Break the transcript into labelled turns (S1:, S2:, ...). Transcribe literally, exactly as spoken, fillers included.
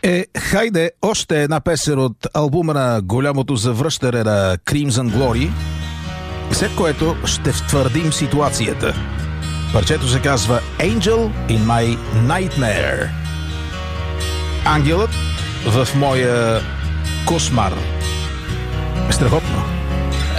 S1: Е, хайде, още една песен от албума на голямото завръщане на Crimson Glory, след което ще втвърдим ситуацията. Парчето се казва Angel in My Nightmare. Ангелът в моя кошмар. Страхотна